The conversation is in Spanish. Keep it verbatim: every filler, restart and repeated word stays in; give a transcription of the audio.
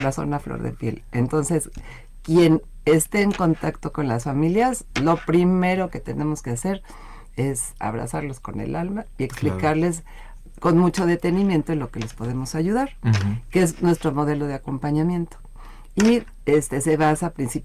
la zona flor de piel. Entonces, quien esté en contacto con las familias, lo primero que tenemos que hacer es abrazarlos con el alma y explicarles claro. con mucho detenimiento en lo que les podemos ayudar, uh-huh. que es nuestro modelo de acompañamiento. Y este se basa principalmente